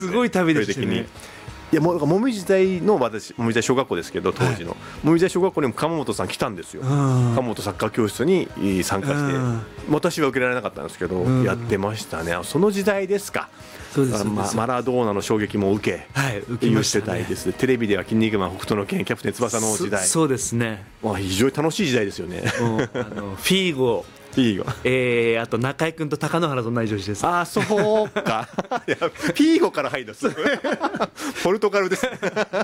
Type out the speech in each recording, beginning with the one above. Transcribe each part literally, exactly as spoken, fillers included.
すごい旅でしたね。 いやもうもみじ台の私もみじ台小学校ですけど当時の、はい、もみじ台小学校にも鎌本さん来たんですよ。鎌本サッカー教室に参加して私は受けられなかったんですけどやってましたね。その時代ですか。 そうですま、マラドーナの衝撃も受け、 はい、受けましたね。 いう世代です。テレビでは筋肉マン北斗の拳キャプテン翼の時代。 そ, そうですね、 まあ、非常に楽しい時代ですよね。 あのフィーゴフィーゴ、 えー、あと中居君と貴乃花と同い年です。 ああそうかいやフィーゴから入るんですポルトガルです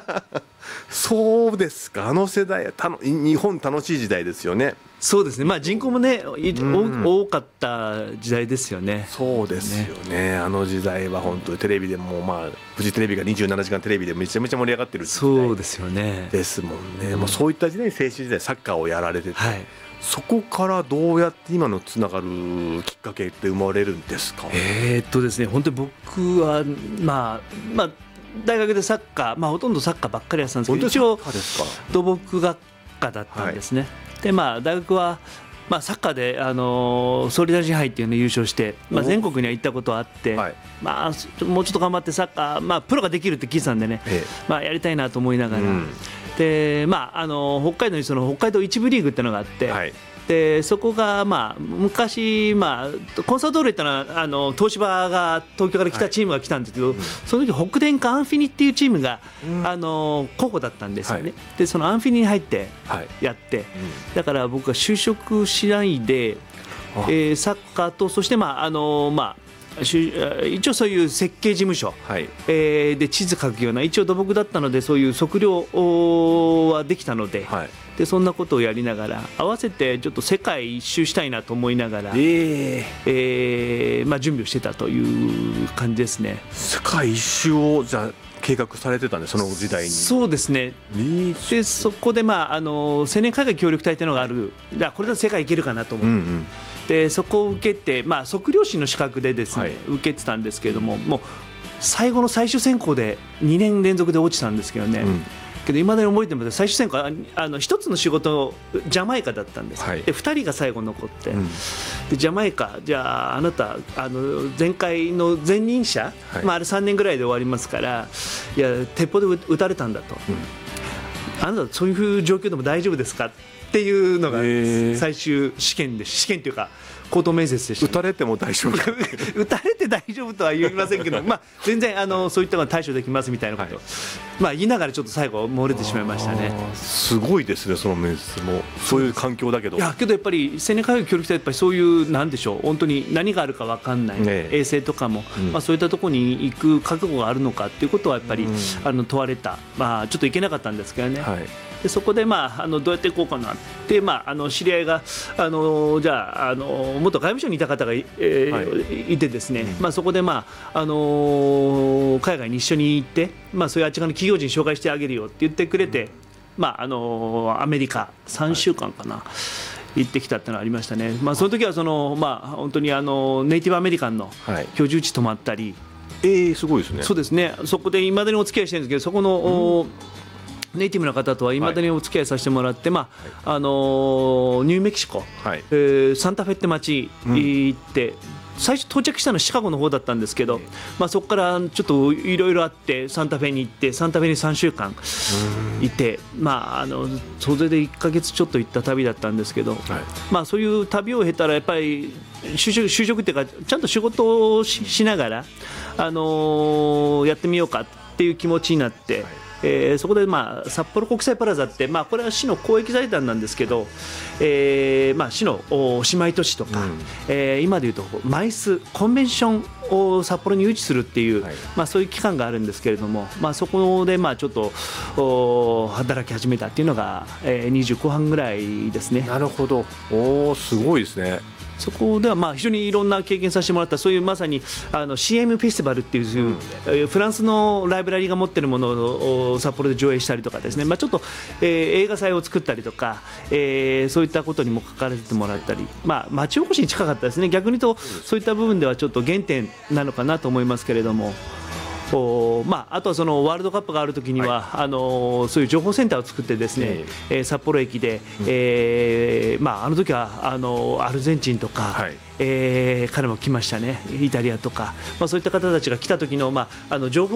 そうですか。あの世代たの日本楽しい時代ですよね。 そうですね、まあ、人口もね、うん、多かった時代ですよね。 そうですよ ね, ねあの時代は本当にテレビでも、まあ、フジテレビがにじゅうななじかんテレビでめちゃめちゃ盛り上がってる時代そうですよねですもんね、うん、まあ、そういった時代に青春時代サッカーをやられてて、 はい、 そこからどうやって今のつながるきっかけって生まれるんですか。 えー、っとですね本当に僕は、まあまあ、大学でサッカー、まあ、ほとんどサッカーばっかりやってたんですけど一応土木学科だったんですね、はい、でまあ、大学は、まあ、サッカーで、あのー、総理大臣杯っていうのを優勝して、まあ、全国には行ったことあって、はい、まあ、もうちょっと頑張ってサッカー、まあ、プロができるって聞いてたんでね、ええ、まあ、やりたいなと思いながら、うん、でまあ、あのー、北海道にその北海道一部リーグっていうのがあって、はい、でそこが、まあ、昔、まあ、コンサドーレってのはあの東芝が東京から来たチームが来たんですけど、はい、うん、その時北電かアンフィニっていうチームが、うん、あの候補だったんですよね、はい、でそのアンフィニに入ってやって、はい、うん、だから僕は就職しないで、えー、サッカーとそして、まああのまあ一応そういう設計事務所、はい、えー、で地図書くような一応土木だったのでそういう測量はできたので、はい、でそんなことをやりながら合わせてちょっと世界一周したいなと思いながら、えーえーまあ、準備をしてたという感じですね。 世界一周をじゃあ計画されてたんでその時代に。 そうですね、でそこで、まあ、あの青年海外協力隊というのがある、これだと世界行けるかなと思って、うんうん、でそこを受けて、まあ、測量士の資格でですね、はい、受けてたんですけれども、もう最後の最終選考でにねん連続で落ちたんですけどね、うん、けど未だに覚えてます。最終選考あの一つの仕事ジャマイカだったんです、はい、でふたりが最後残って、うん、でジャマイカじゃああなたあの前回の前任者、はい、まあ、あれさんねんぐらいで終わりますから、いや鉄砲で撃たれたんだと、うん、あなたそういう状況でも大丈夫ですかっていうのが最終試験で、試験というか口頭面接でした、ね、 撃たれても大丈夫撃たれて大丈夫とは言いませんけど、まあ、全然あのそういったのが対処できますみたいなこと、はい、まあ、言いながらちょっと最後漏れてしまいましたね。 すごいですねその面接も。そういう環境だけど、 いやけどやっぱり青年海外協力隊はやっぱりそういうなんでしょう、本当に何があるか分かんない、ね、衛星とかも、うん、まあ、そういったところに行く覚悟があるのかっていうことはやっぱり、うん、あの問われた、まあ、ちょっと行けなかったんですけどね、はい、でそこで、まあ、あのどうやっていこうかなって、まあ、あの知り合いがあのじゃあ、あの元外務省にいた方が い,、えーはい、いてですね、うん、まあ、そこで、まああの海外に一緒に行って、まあ、そういうあっち側の企業人紹介してあげるよって言ってくれて、うん、まあ、あのアメリカさんしゅうかんかな、はい、行ってきたっていうのがありましたね。まあ、その時はその、まあ、本当にあのネイティブアメリカンの居住地泊まったり、はい、 えー、すごいですね。 そうですね、そこでいまだにお付き合いしてるんですけど、そこの、うん、ネイティブの方とはいまだにお付き合いさせてもらって、はい、まああのー、ニューメキシコ、はい、えー、サンタフェって町行って、うん、最初到着したのはシカゴの方だったんですけど、まあ、そこからちょっといろいろあってサンタフェに行って、サンタフェにさんしゅうかんいて、まあ、あの総勢でいっかげつちょっと行った旅だったんですけど、はい、まあ、そういう旅を経たらやっぱり就職、就職っていうかちゃんと仕事を し, しながら、あのー、やってみようかっていう気持ちになって、はい、えー、そこで、まあ、札幌国際プラザって、まあ、これは市の公益財団なんですけど、えーまあ、市の姉妹都市とか、うん、えー、今でいうとマイスコンベンションを札幌に誘致するっていう、はい、まあ、そういう機関があるんですけれども、まあ、そこで、まあ、ちょっと働き始めたっていうのが、えー、にじゅう後半ぐらいですね。 なるほど、おー、すごいですね。 そこではまあ非常にいろんな経験させてもらった、そういうまさにあの シーエム フェスティバルっていう、うん、フランスのライブラリーが持っているものを札幌で上映したりとかですね、まあ、ちょっと、えー、映画祭を作ったりとか、えー、そういったことにも関わらせてもらったり、まあ、町おこしに近かったですね。逆に言うとそういった部分ではちょっと原点なのかなと思いますけれども、 お、まあ、あとはそのワールドカップがあるときには、はい、あのそういう情報センターを作ってですね、えー、札幌駅で、うん、えーまあ、あの時はあのアルゼンチンとか、はい、えー、彼も来ましたね、イタリアとか、まあ、そういった方たちが来た時の、まあ、あの情報